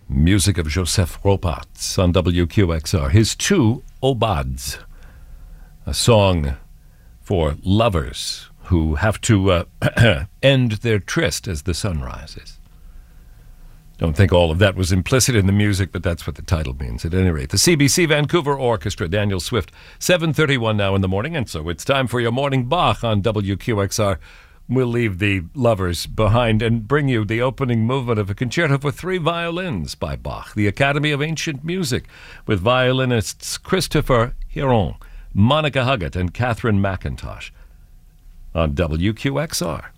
Music of Joseph Ropatz on WQXR. His two Obads, a song for lovers who have to end their tryst as the sun rises. Don't think all of that was implicit in the music, but that's what the title means. At any rate, the CBC Vancouver Orchestra, Daniel Swift, 7:31 now in the morning, and so it's time for your morning Bach on WQXR. We'll leave the lovers behind and bring you the opening movement of a concerto for three violins by Bach, the Academy of Ancient Music, with violinists Christopher Hiron, Monica Huggett, and Catherine McIntosh on WQXR.